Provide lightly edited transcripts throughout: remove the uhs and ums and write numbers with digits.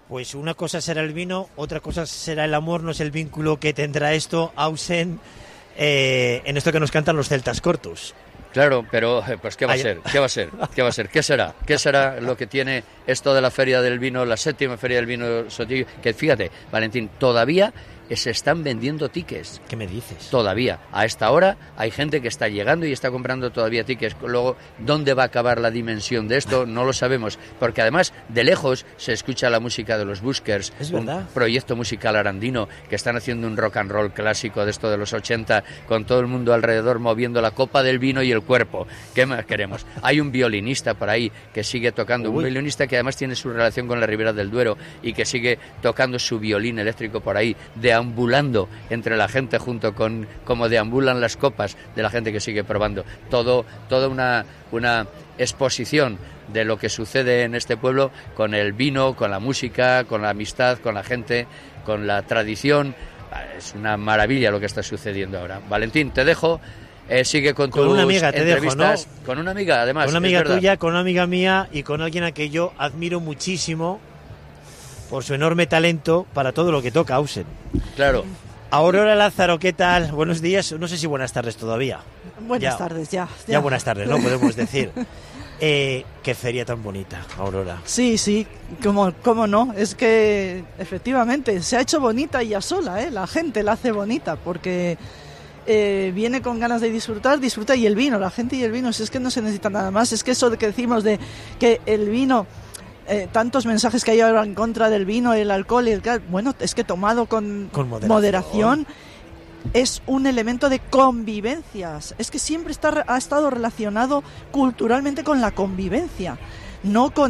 Pues una cosa será el vino, otra cosa será el amor, no es el vínculo que tendrá esto, Ausen, en esto que nos cantan los celtas cortos. Claro, pero pues ¿qué va a ser? ¿Qué va a ser? ¿Qué va a ser? ¿Qué será? ¿Qué será lo que tiene esto de la Feria del Vino, la 7ª Feria del Vino Sotillo? Que fíjate, Valentín, todavía se están vendiendo tickets. ¿Qué me dices? Todavía. A esta hora hay gente que está llegando y está comprando todavía tickets. Luego, ¿dónde va a acabar la dimensión de esto? No lo sabemos. Porque además, de lejos, se escucha la música de los Buskers. Es verdad. Un proyecto musical arandino que están haciendo un rock and roll clásico de esto de los 80, con todo el mundo alrededor moviendo la copa del vino y el cuerpo. ¿Qué más queremos? Hay un violinista por ahí que sigue tocando. Un violinista que además tiene su relación con la Ribera del Duero y que sigue tocando su violín eléctrico por ahí, deambulando entre la gente junto con como deambulan las copas de la gente que sigue probando. Toda una exposición de lo que sucede en este pueblo con el vino, con la música, con la amistad, con la gente, con la tradición. Es una maravilla lo que está sucediendo ahora. Valentín, te dejo. Sigue con tus una amiga, te entrevistas. dejo, ¿no? Con una amiga, además. Con una amiga tuya, con una amiga mía y con alguien a que yo admiro muchísimo por su enorme talento para todo lo que toca, Ausen. Claro. Aurora Lázaro, ¿qué tal? Buenos días, no sé si buenas tardes todavía. Buenas tardes, ya. Ya buenas tardes, ¿no? Podemos decir. Qué feria tan bonita, Aurora. Sí, cómo no. Es que efectivamente se ha hecho bonita ella sola, ¿eh? La gente la hace bonita porque viene con ganas de disfruta y el vino, la gente y el vino, si es que no se necesita nada más. Es que eso de que decimos de que el vino... tantos mensajes que hay ahora en contra del vino, el alcohol y el gas. Bueno, es que tomado con moderación es un elemento de convivencias. Es que siempre ha estado relacionado culturalmente con la convivencia, no con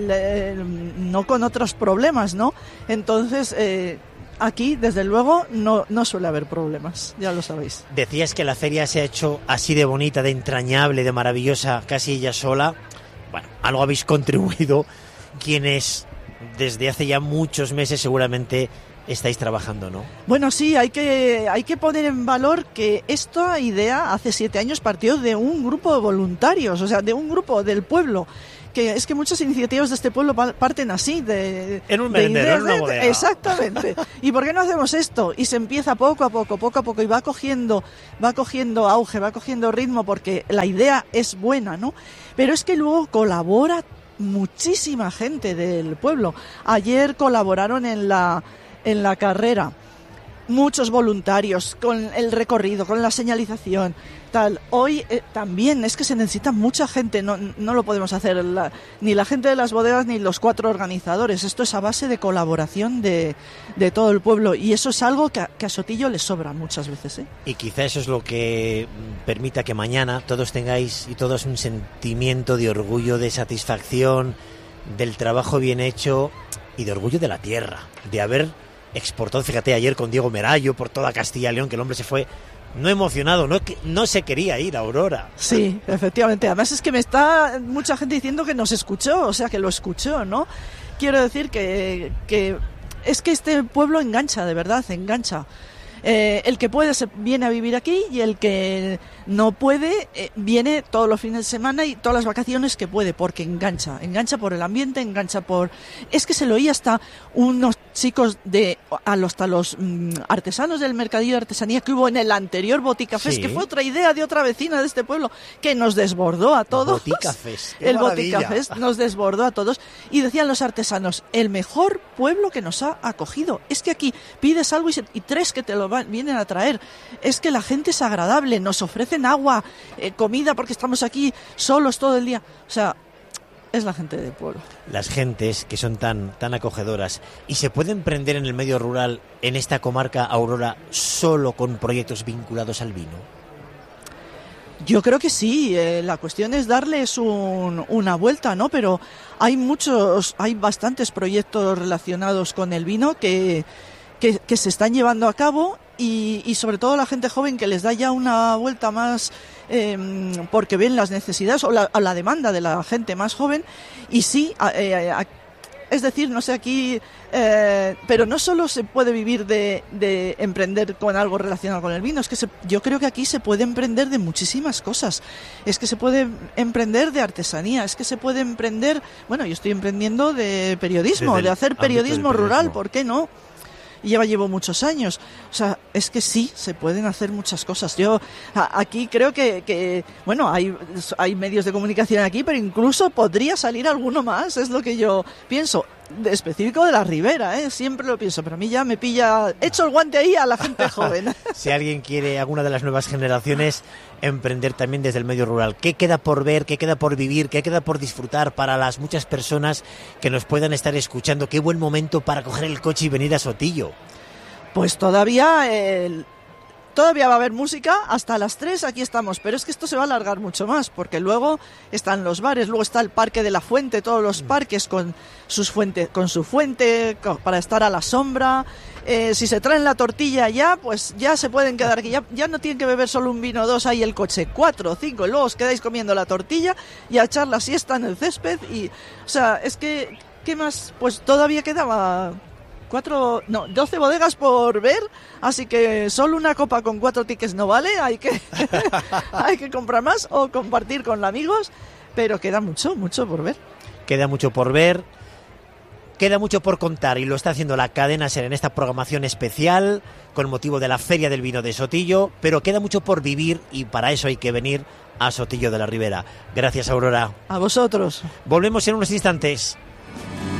no con otros problemas, ¿no? Entonces aquí, desde luego, no suele haber problemas, ya lo sabéis. Decías que la feria se ha hecho así de bonita, de entrañable, de maravillosa, casi ella sola. Bueno, algo habéis contribuido quienes desde hace ya muchos meses seguramente estáis trabajando, ¿no? Bueno, sí, hay que poner en valor que esta idea hace 7 años partió de un grupo de voluntarios, o sea, de un grupo del pueblo. Que es que muchas iniciativas de este pueblo parten así, en un merendero, en una bodega. Exactamente. ¿Y por qué no hacemos esto? Y se empieza poco a poco, y va cogiendo auge, va cogiendo ritmo, porque la idea es buena, ¿no? Pero es que luego colabora muchísima gente del pueblo. Ayer colaboraron en la carrera muchos voluntarios con el recorrido, con la señalización, tal. Hoy también es que se necesita mucha gente, no lo podemos hacer ni la gente de las bodegas ni los 4 organizadores. Esto es a base de colaboración de todo el pueblo, y eso es algo que a Sotillo le sobra muchas veces, ¿eh? Y quizá eso es lo que permita que mañana todos tengáis y todos un sentimiento de orgullo, de satisfacción, del trabajo bien hecho y de orgullo de la tierra, de haber exportado, fíjate, ayer con Diego Merayo por toda Castilla y León, que el hombre se fue no emocionado, no se quería ir, Aurora. Sí, efectivamente. Además es que me está mucha gente diciendo que nos escuchó, o sea, que lo escuchó, ¿no? Quiero decir que es que este pueblo engancha, de verdad, engancha. El que puede viene a vivir aquí, y el que no puede viene todos los fines de semana y todas las vacaciones que puede, porque engancha por el ambiente, engancha por... Es que se lo oí hasta unos chicos hasta los artesanos del mercadillo de artesanía que hubo en el anterior Boticafés, sí, que fue otra idea de otra vecina de este pueblo que nos desbordó a todos. Boticafés, el Boticafés nos desbordó a todos, y decían los artesanos: el mejor pueblo que nos ha acogido. Es que aquí pides algo y 3 que te lo vienen a traer. Es que la gente es agradable, nos ofrecen agua, comida, porque estamos aquí solos todo el día. O sea, es la gente del pueblo. Las gentes que son tan acogedoras. ¿Y se puede emprender en el medio rural, en esta comarca, Aurora, solo con proyectos vinculados al vino? Yo creo que sí. La cuestión es darles una vuelta, ¿no? Pero hay bastantes proyectos relacionados con el vino que se están llevando a cabo, y sobre todo la gente joven, que les da ya una vuelta más porque ven las necesidades o la demanda de la gente más joven. Y sí, Es decir, no sé aquí, pero no solo se puede vivir de emprender con algo relacionado con el vino, es que yo creo que aquí se puede emprender de muchísimas cosas. Es que se puede emprender de artesanía, es que se puede emprender, bueno, yo estoy emprendiendo de periodismo, de hacer periodismo rural, ¿por qué no? Y llevo muchos años. O sea, es que sí, se pueden hacer muchas cosas. Yo aquí creo que bueno, hay medios de comunicación aquí, pero incluso podría salir alguno más, es lo que yo pienso. Específico de la Ribera, siempre lo pienso, pero a mí ya me pilla, echo el guante ahí a la gente joven. Si alguien quiere, alguna de las nuevas generaciones, emprender también desde el medio rural, ¿qué queda por ver, qué queda por vivir, qué queda por disfrutar para las muchas personas que nos puedan estar escuchando? Qué buen momento para coger el coche y venir a Sotillo. Pues todavía va a haber música hasta las 3, aquí estamos, pero es que esto se va a alargar mucho más, porque luego están los bares, luego está el Parque de la Fuente, todos los parques con su fuente para estar a la sombra. Si se traen la tortilla ya, pues ya se pueden quedar aquí, ya no tienen que beber solo un vino o dos ahí el coche, 4 o 5, y luego os quedáis comiendo la tortilla y a echar la siesta en el césped. Y, o sea, es que, ¿qué más? Pues todavía quedaba 12 bodegas por ver, así que solo una copa con 4 tickets no vale, hay que comprar más o compartir con amigos, pero queda mucho por ver. Queda mucho por ver, queda mucho por contar, y lo está haciendo la cadena SER en esta programación especial con motivo de la Feria del Vino de Sotillo, pero queda mucho por vivir y para eso hay que venir a Sotillo de la Ribera. Gracias, Aurora. A vosotros. Volvemos en unos instantes.